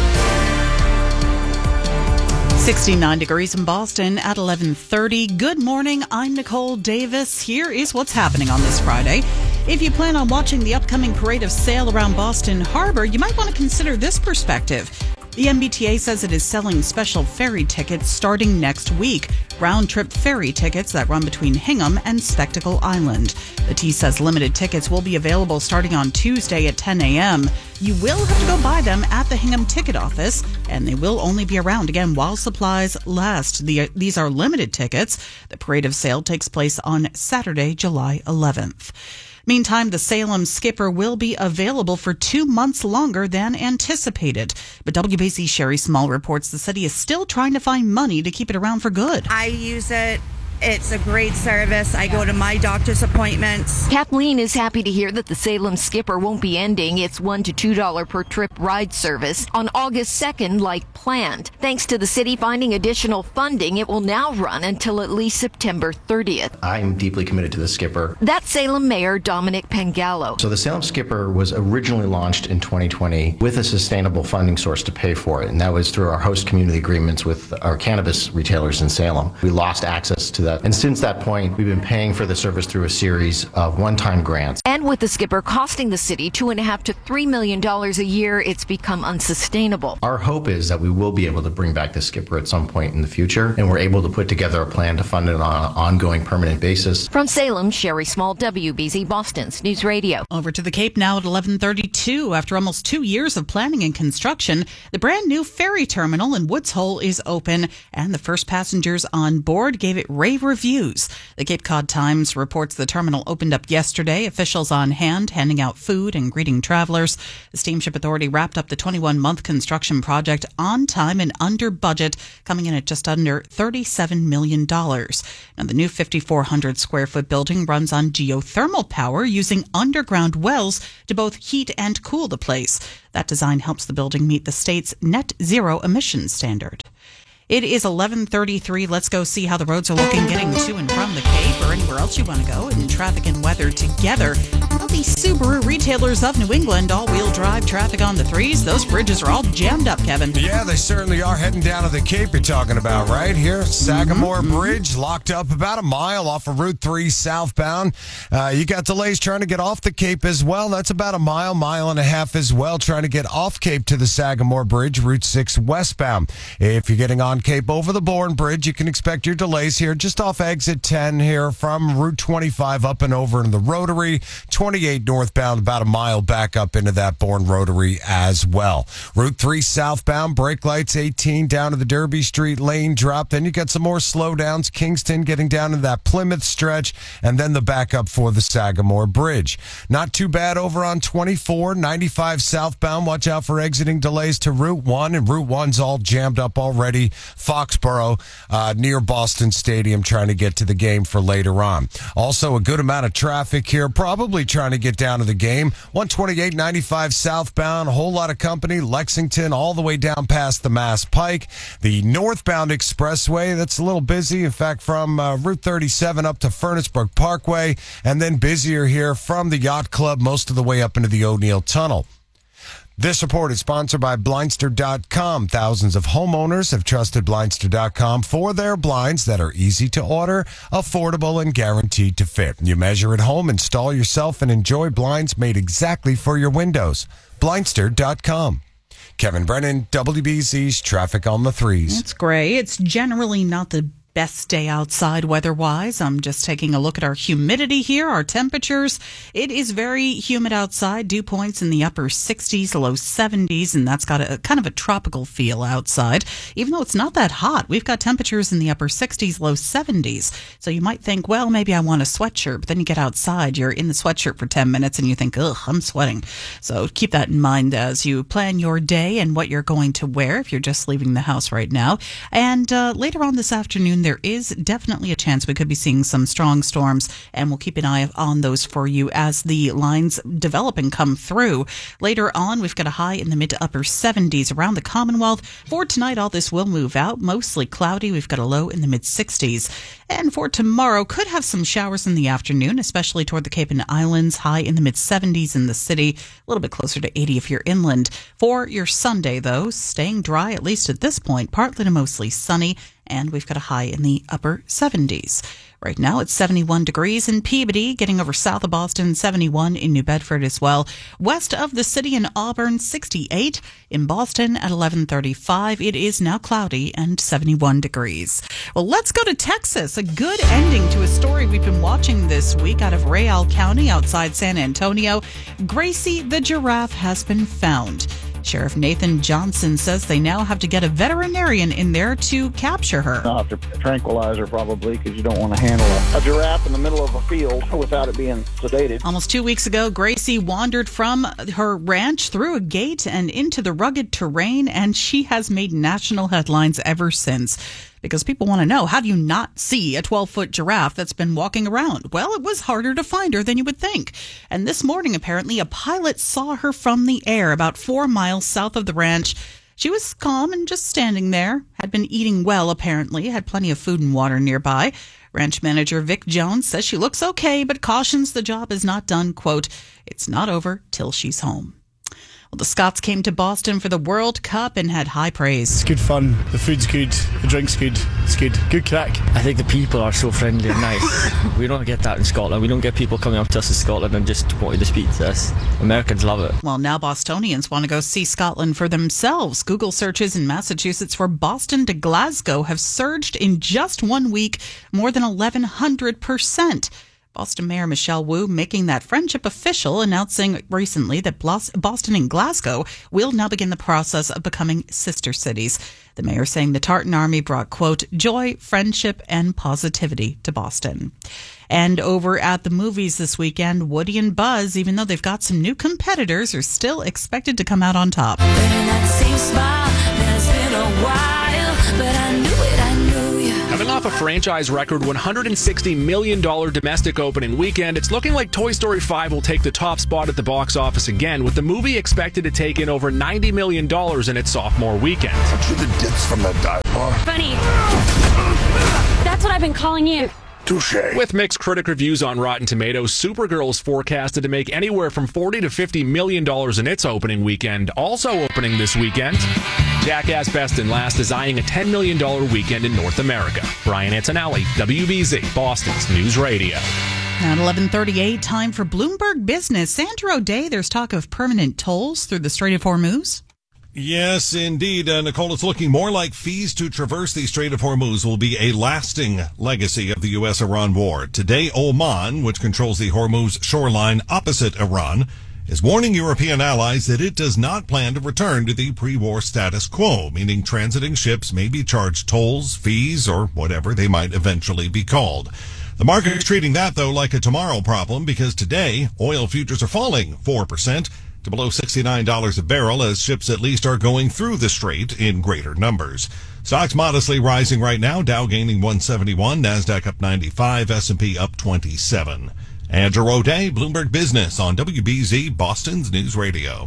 sixty-nine degrees in Boston at eleven thirty. Good morning. I'm Nicole Davis. Here is what's happening on this Friday. If you plan on watching the upcoming parade of sail around Boston Harbor, you might want to consider this perspective. The M B T A says it is selling special ferry tickets starting next week, round-trip ferry tickets that run between Hingham and Spectacle Island. The T says limited tickets will be available starting on Tuesday at ten a.m. You will have to go buy them at the Hingham ticket office, and they will only be around again while supplies last. The, these are limited tickets. The parade of sail takes place on Saturday, July eleventh. Meantime, the Salem Skipper will be available for two months longer than anticipated. But W B Z Sherry Small reports the city is still trying to find money to keep it around for good. I use it It's a great service. I go to my doctor's appointments. Kathleen is happy to hear that the Salem Skipper won't be ending its one to two dollars per trip ride service on August second like planned. Thanks to the city finding additional funding, it will now run until at least September thirtieth. I'm deeply committed to the Skipper. That's Salem Mayor Dominic Pengallo. So the Salem Skipper was originally launched in twenty twenty with a sustainable funding source to pay for it, and that was through our host community agreements with our cannabis retailers in Salem. We lost access to that, and since that point, we've been paying for the service through a series of one-time grants. And with the Skipper costing the city two and a half to three million dollars a year, it's become unsustainable. Our hope is that we will be able to bring back the Skipper at some point in the future, and we're able to put together a plan to fund it on an ongoing, permanent basis. From Salem, Sherry Small, W B Z Boston's News Radio. Over to the Cape now at eleven thirty-two. After almost two years of planning and construction, the brand new ferry terminal in Woods Hole is open, and the first passengers on board gave it rave reviews. The Cape Cod Times reports the terminal opened up yesterday. Officials on hand handing out food and greeting travelers. The Steamship Authority wrapped up the twenty-one month construction project on time and under budget, coming in at just under thirty-seven million dollars. Now, the new fifty-four hundred square foot building runs on geothermal power using underground wells to both heat and cool the place. That design helps the building meet the state's net zero emissions standard. It is eleven thirty-three. Let's go see how the roads are looking getting to and from the Cape or anywhere else you want to go. And traffic and weather together. Well, the Subaru retailers of New England, all-wheel drive traffic on the threes. Those bridges are all jammed up, Kevin. Yeah, they certainly are. Heading down to the Cape you're talking about, right? Here, Sagamore mm-hmm. Bridge locked up about a mile off of Route three southbound. Uh, you got delays trying to get off the Cape as well. That's about a mile, mile and a half as well, trying to get off Cape to the Sagamore Bridge, Route six westbound. If you're getting on Cape over the Bourne Bridge, you can expect your delays here just off exit ten here from Route twenty-five up and over in the Rotary. twenty-eight northbound, about a mile back up into that Bourne Rotary as well. Route three southbound, brake lights eighteen down to the Derby Street lane drop. Then you got some more slowdowns. Kingston getting down to that Plymouth stretch, and then the backup for the Sagamore Bridge. Not too bad over on twenty-four, ninety-five southbound. Watch out for exiting delays to Route one, and Route one's all jammed up already. Foxborough uh, near Boston Stadium trying to get to the game for later on. Also a good amount of traffic here, probably trying to get down to the game. one twenty-eight ninety-five southbound, a whole lot of company. Lexington all the way down past the Mass Pike. The northbound expressway, that's a little busy. In fact, from uh, Route thirty-seven up to Furnace Brook Parkway, and then busier here from the Yacht Club most of the way up into the O'Neill Tunnel. This report is sponsored by Blindster dot com. Thousands of homeowners have trusted Blindster dot com for their blinds that are easy to order, affordable, and guaranteed to fit. You measure at home, install yourself, and enjoy blinds made exactly for your windows. Blindster dot com. Kevin Brennan, W B Z's Traffic on the Threes. It's gray. It's generally not the best day outside weather-wise. I'm just taking a look at our humidity here, our temperatures. It is very humid outside. Dew points in the upper sixties, low seventies, and that's got a kind of a tropical feel outside. Even though it's not that hot, we've got temperatures in the upper sixties, low seventies. So you might think, well, maybe I want a sweatshirt, but then you get outside, you're in the sweatshirt for ten minutes, and you think, ugh, I'm sweating. So keep that in mind as you plan your day and what you're going to wear if you're just leaving the house right now. And uh, later on this afternoon, there is definitely a chance we could be seeing some strong storms, and we'll keep an eye on those for you as the lines develop and come through. Later on, we've got a high in the mid to upper seventies around the Commonwealth. For tonight, all this will move out. Mostly cloudy. We've got a low in the mid sixties. And for tomorrow, could have some showers in the afternoon, especially toward the Cape and Islands. High in the mid seventies in the city. A little bit closer to eighty if you're inland. For your Sunday, though, staying dry, at least at this point, partly to mostly sunny. And we've got a high in the upper seventies. Right now, it's seventy-one degrees in Peabody, getting over south of Boston, seventy-one in New Bedford as well. West of the city in Auburn, sixty-eight. In Boston at eleven thirty-five, it is now cloudy and seventy-one degrees. Well, let's go to Texas. A good ending to a story we've been watching this week out of Real County outside San Antonio. Gracie the giraffe has been found. Sheriff Nathan Johnson says they now have to get a veterinarian in there to capture her. I'll have to tranquilize her probably because you don't want to handle a, a giraffe in the middle of a field without it being sedated. Almost two weeks ago, Gracie wandered from her ranch through a gate and into the rugged terrain, and she has made national headlines ever since. because people want to know, how do you not see a twelve-foot giraffe that's been walking around? Well, it was harder to find her than you would think. And this morning, apparently, a pilot saw her from the air about four miles south of the ranch. She was calm and just standing there, had been eating well, apparently, had plenty of food and water nearby. Ranch manager Vic Jones says she looks okay, but cautions the job is not done. Quote, "It's not over till she's home." Well, the Scots came to Boston for the World Cup and had high praise. It's good fun. The food's good. The drink's good. It's good. Good crack. I think the people are so friendly and nice. We don't get that in Scotland. We don't get people coming up to us in Scotland and just wanting to speak to us. Americans love it. Well, now Bostonians want to go see Scotland for themselves. Google searches in Massachusetts for Boston to Glasgow have surged in just one week more than eleven hundred percent. Boston Mayor Michelle Wu making that friendship official, announcing recently that Boston and Glasgow will now begin the process of becoming sister cities. The mayor saying the Tartan Army brought, quote, joy, friendship, and positivity to Boston. And over at the movies this weekend, Woody and Buzz, even though they've got some new competitors, are still expected to come out on top. That same smile that's been a while, but I knew it, I knew you. Coming off a franchise record one hundred sixty million dollars domestic opening weekend, it's looking like Toy Story five will take the top spot at the box office again, with the movie expected to take in over ninety million dollars in its sophomore weekend. Aren't you the ditz from that dive bar? Funny. That's what I've been calling you. Touche. With mixed critic reviews on Rotten Tomatoes, Supergirl is forecasted to make anywhere from forty to fifty million dollars in its opening weekend. Also opening this weekend, Jackass Best and Last is eyeing a ten million dollars weekend in North America. Brian Antonelli, W B Z, Boston's News Radio. At eleven thirty-eight, time for Bloomberg Business. Sandra O'Day, there's talk of permanent tolls through the Strait of Hormuz. Yes, indeed. Uh, Nicole, it's looking more like fees to traverse the Strait of Hormuz will be a lasting legacy of the U S Iran war. Today, Oman, which controls the Hormuz shoreline opposite Iran, is warning European allies that it does not plan to return to the pre-war status quo, meaning transiting ships may be charged tolls, fees, or whatever they might eventually be called. The market is treating that, though, like a tomorrow problem, because today, oil futures are falling four percent. To below sixty-nine dollars a barrel, as ships at least are going through the strait in greater numbers. Stocks modestly rising right now, Dow gaining one seventy-one, NASDAQ up ninety-five, S and P up twenty-seven. Andrew O'Day, Bloomberg Business on W B Z, Boston's News Radio.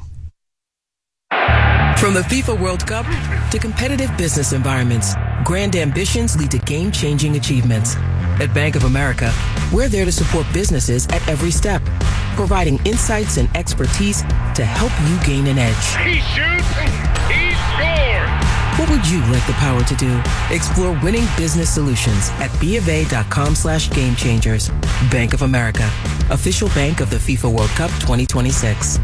From the FIFA World Cup to competitive business environments, grand ambitions lead to game-changing achievements. At Bank of America, we're there to support businesses at every step, providing insights and expertise to help you gain an edge. He shoots, he scores! What would you like the power to do? Explore winning business solutions at BofA.com slash game changers. Bank of America, official bank of the FIFA World Cup twenty twenty-six.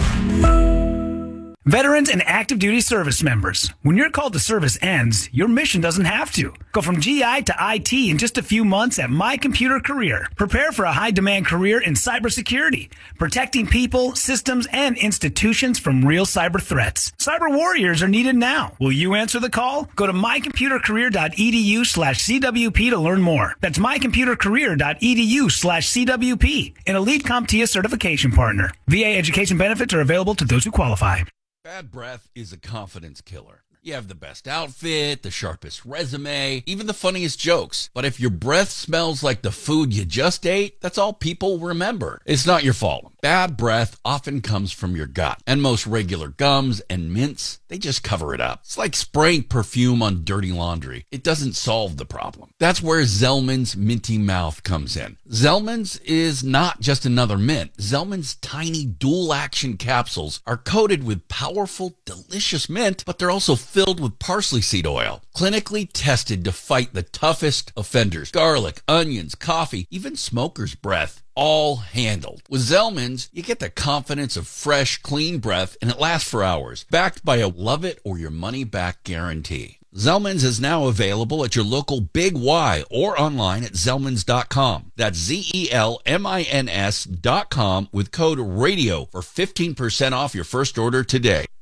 Veterans and active duty service members, when your call to service ends, your mission doesn't have to. Go from G I to I T in just a few months at My Computer Career. Prepare for a high-demand career in cybersecurity, protecting people, systems, and institutions from real cyber threats. Cyber warriors are needed now. Will you answer the call? Go to mycomputercareer.edu slash CWP to learn more. That's mycomputercareer.edu slash CWP, an elite CompTIA certification partner. V A education benefits are available to those who qualify. Bad breath is a confidence killer. You have the best outfit, the sharpest resume, even the funniest jokes. But if your breath smells like the food you just ate, that's all people remember. It's not your fault. Bad breath often comes from your gut. And most regular gums and mints, they just cover it up. It's like spraying perfume on dirty laundry. It doesn't solve the problem. That's where Zellman's Minty Mouth comes in. Zellman's is not just another mint. Zellman's tiny dual-action capsules are coated with powerful, delicious mint, but they're also filled with parsley seed oil, clinically tested to fight the toughest offenders. Garlic, onions, coffee, even smoker's breath, all handled. With Zellman's, you get the confidence of fresh, clean breath, and it lasts for hours, backed by a love it or your money back guarantee. Zellman's is now available at your local Big Y or online at Zellmans dot com. That's Z E L M I N S dot com with code RADIO for fifteen percent off your first order today.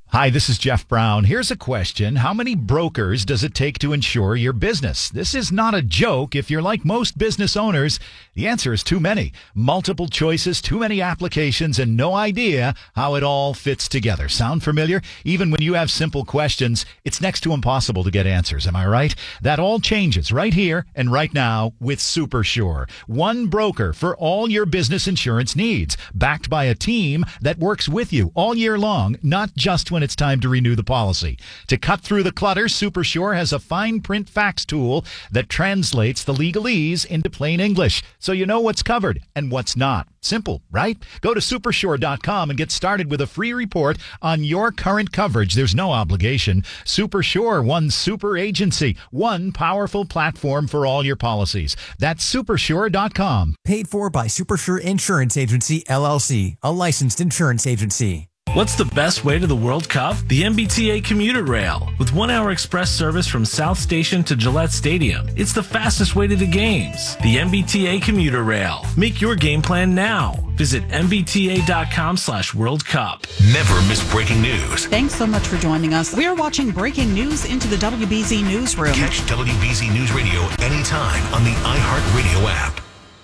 Hi, this is Jeff Brown. Here's a question. How many brokers does it take to insure your business? This is not a joke. If you're like most business owners, the answer is too many. Multiple choices, too many applications, and no idea how it all fits together. Sound familiar? Even when you have simple questions, it's next to impossible to get answers. Am I right? That all changes right here and right now with SuperSure. One broker for all your business insurance needs, backed by a team that works with you all year long, not just when it's time to renew the policy. To cut through the clutter, SuperSure has a fine print fax tool that translates the legalese into plain English, so you know what's covered and what's not. Simple, right? Go to supersure dot com and get started with a free report on your current coverage. There's no obligation. SuperSure, one super agency, one powerful platform for all your policies. That's supersure dot com. Paid for by SuperSure Insurance Agency, L L C, a licensed insurance agency. What's the best way to the World Cup? The M B T A Commuter Rail. With one-hour express service from South Station to Gillette Stadium, it's the fastest way to the games. The M B T A Commuter Rail. Make your game plan now. Visit M B T A dot com slash World Cup. Never miss breaking news. Thanks so much for joining us. We are watching breaking news into the W B Z Newsroom. Catch W B Z News Radio anytime on the iHeartRadio app.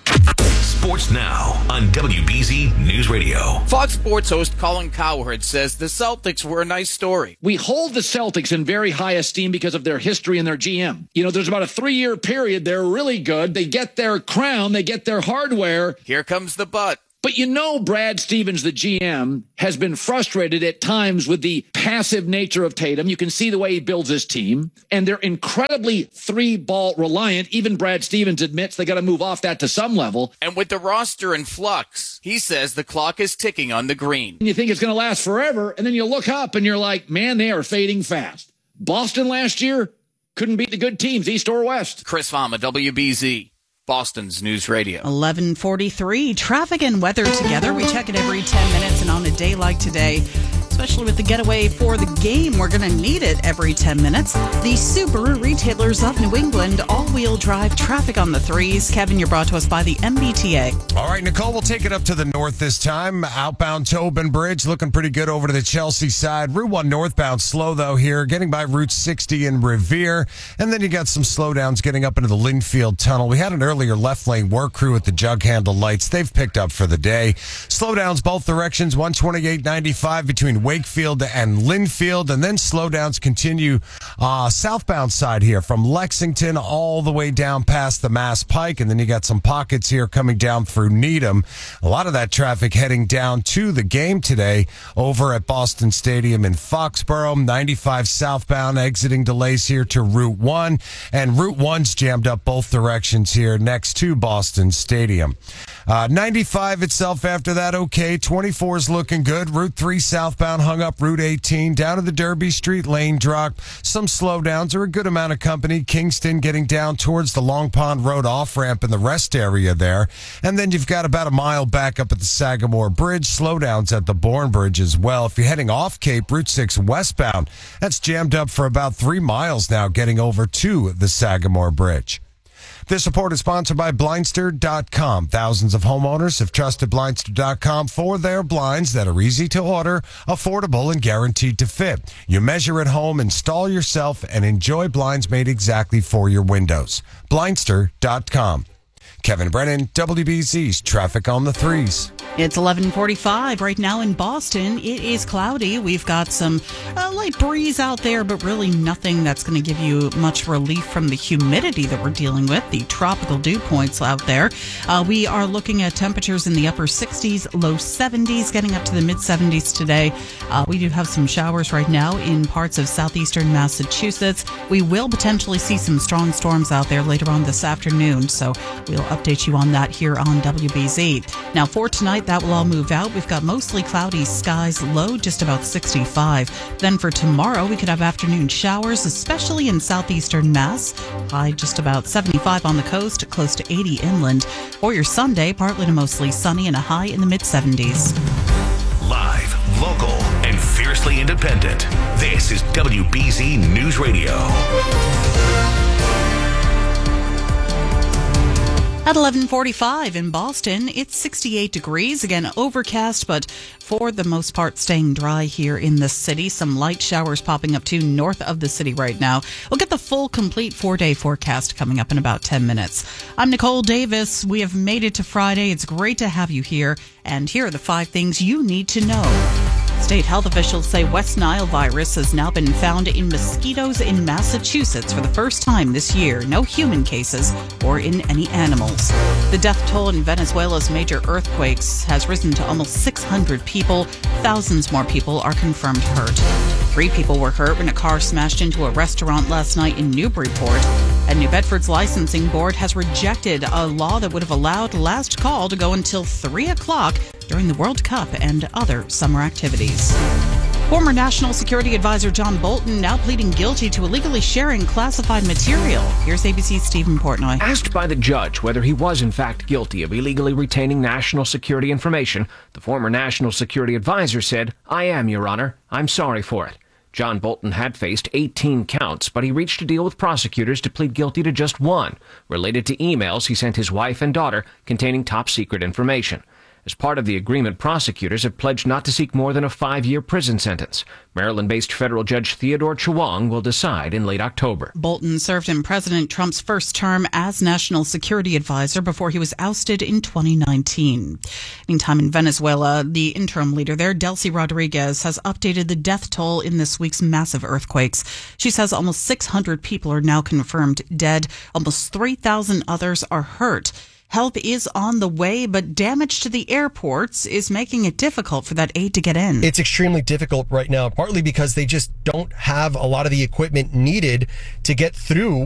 Sports Now on W B Z News Radio. Fox Sports host Colin Cowherd says the Celtics were a nice story. We hold the Celtics in very high esteem because of their history and their G M. You know, there's about a three-year period. They're really good. They get their crown. They get their hardware. Here comes the but. But you know Brad Stevens, the G M, has been frustrated at times with the passive nature of Tatum. You can see the way he builds his team. And they're incredibly three-ball reliant. Even Brad Stevens admits they got to move off that to some level. And with the roster in flux, he says the clock is ticking on the green. And you think it's going to last forever, and then you look up and you're like, man, they are fading fast. Boston last year couldn't beat the good teams, East or West. Chris Fama, W B Z. Boston's News Radio. eleven forty-three. Traffic and weather together. We check it every ten minutes, and on a day like today, especially with the getaway for the game, we're going to need it every ten minutes. The Subaru retailers of New England, all-wheel drive traffic on the threes. Kevin, you're brought to us by the M B T A. All right, Nicole, we'll take it up to the north this time. Outbound Tobin Bridge looking pretty good over to the Chelsea side. Route one northbound slow, though, here, getting by Route sixty in Revere. And then you got some slowdowns getting up into the Linfield Tunnel. We had an earlier left lane work crew at the jug handle lights. They've picked up for the day. Slowdowns both directions, one twenty-eight ninety-five between Wakefield and Linfield, and then slowdowns continue uh, southbound side here from Lexington all the way down past the Mass Pike, and then you got some pockets here coming down through Needham. A lot of that traffic heading down to the game today over at Boston Stadium in Foxborough. ninety-five southbound exiting delays here to Route one, and Route one's jammed up both directions here next to Boston Stadium. Uh, ninety-five itself after that, okay. twenty-four is looking good. Route three southbound hung up Route eighteen down to the Derby Street lane drop. Some slowdowns or a good amount of company. Kingston getting down towards the Long Pond Road off-ramp in the rest area there. And then you've got about a mile back up at the Sagamore Bridge. Slowdowns at the Bourne Bridge as well. If you're heading off Cape, Route six westbound, that's jammed up for about three miles now getting over to the Sagamore Bridge. This report is sponsored by Blindster dot com. Thousands of homeowners have trusted Blindster dot com for their blinds that are easy to order, affordable, and guaranteed to fit. You measure at home, install yourself, and enjoy blinds made exactly for your windows. Blindster dot com. Kevin Brennan, W B Z's Traffic on the Threes. It's eleven forty-five right now in Boston. It is cloudy. We've got some uh, light breeze out there, but really nothing that's going to give you much relief from the humidity that we're dealing with, the tropical dew points out there. Uh, we are looking at temperatures in the upper sixties, low seventies, getting up to the mid seventies today. Uh, we do have some showers right now in parts of southeastern Massachusetts. We will potentially see some strong storms out there later on this afternoon, so we'll update you on that here on W B Z. Now for tonight, that will all move out. We've got mostly cloudy skies, low just about sixty-five. Then for tomorrow, we could have afternoon showers, especially in southeastern Mass. High just about seventy-five on the coast, close to eighty inland. For your Sunday, partly to mostly sunny and a high in the mid seventies. Live, local, and fiercely independent. This is W B Z News Radio. At eleven forty-five in Boston, it's sixty-eight degrees. Again, overcast, but for the most part staying dry here in the city. Some light showers popping up too north of the city right now. We'll get the full, complete four-day forecast coming up in about ten minutes. I'm Nicole Davis. We have made it to Friday. It's great to have you here. And here are the five things you need to know. State health officials say West Nile virus has now been found in mosquitoes in Massachusetts for the first time this year. No human cases or in any animals. The death toll in Venezuela's major earthquakes has risen to almost six hundred people. Thousands more people are confirmed hurt. Three people were hurt when a car smashed into a restaurant last night in Newburyport. And New Bedford's licensing board has rejected a law that would have allowed last call to go until three o'clock during the World Cup and other summer activities. Former National Security Advisor John Bolton now pleading guilty to illegally sharing classified material. Here's A B C's Stephen Portnoy. Asked by the judge whether he was in fact guilty of illegally retaining national security information, the former National Security Advisor said, "I am, Your Honor. I'm sorry for it." John Bolton had faced eighteen counts, but he reached a deal with prosecutors to plead guilty to just one, related to emails he sent his wife and daughter containing top-secret information. As part of the agreement, prosecutors have pledged not to seek more than a five-year prison sentence. Maryland-based federal judge Theodore Chewang will decide in late October. Bolton served in President Trump's first term as National Security Advisor before he was ousted in twenty nineteen. Meantime, in Venezuela, the interim leader there, Delcy Rodriguez, has updated the death toll in this week's massive earthquakes. She says almost six hundred people are now confirmed dead. Almost three thousand others are hurt. Help is on the way, but damage to the airports is making it difficult for that aid to get in. It's extremely difficult right now, partly because they just don't have a lot of the equipment needed to get through